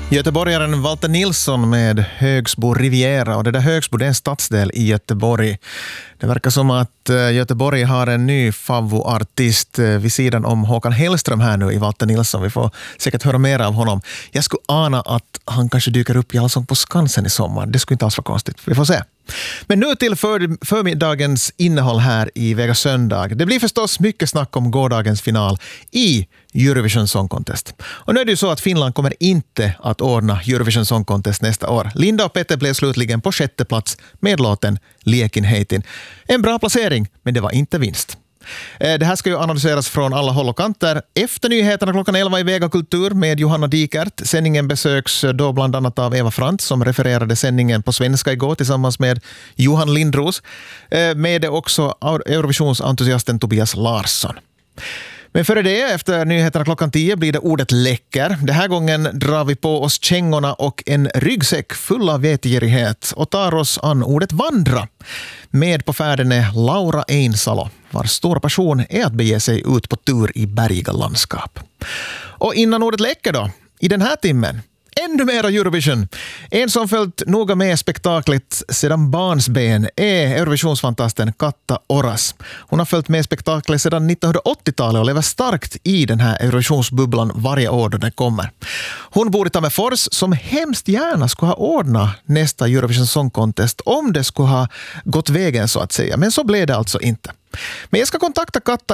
Göteborgaren Walter Nilsson med Högsbo Riviera, och det där Högsbo, det är en stadsdel i Göteborg. Det verkar som att Göteborg har en ny favvoartist vid sidan om Håkan Hellström här nu i Walter Nilsson. Vi får säkert höra mer av honom. Jag skulle ana att han kanske dyker upp i Allsång på Skansen i sommar. Det skulle inte alls vara konstigt. Vi får se. Men nu till förmiddagens innehåll här i Vega söndag. Det blir förstås mycket snack om gårdagens final i Eurovision Song Contest. Och nu är det ju så att Finland kommer inte att ordna Eurovision Song Contest nästa år. Linda och Petter blev slutligen på 6:e plats med låten Liekin heitin. En bra placering, men det var inte vinst. Det här ska ju analyseras från alla håll och kanter. Efter nyheterna klockan 11 i Vega Kultur med Johanna Dikert. Sändningen besöks då bland annat av Eva Frant som refererade sändningen på svenska igår tillsammans med Johan Lindros. Med det också Eurovisionsentusiasten Tobias Larsson. Men före det, efter nyheterna klockan 10, blir det ordet läcker. Den här gången drar vi på oss kängorna och en ryggsäck full av vetgirighet och tar oss an ordet vandra. Med på färden är Laura Einsalo, vars stora passion är att bege sig ut på tur i bergiga landskap. Och innan ordet läcker då, i den här timmen, ännu mer Eurovision. En som följt noga med spektaklet sedan barnsben är Eurovisionsfantasten Katta Oras. Hon har följt med spektaklet sedan 1980-talet och lever starkt i den här Eurovisionsbubblan varje år då den kommer. Hon bor i Tammerfors som hemskt gärna skulle ha ordnat nästa Eurovision Song Contest om det skulle ha gått vägen så att säga. Men så blev det alltså inte. Men jag ska kontakta Katta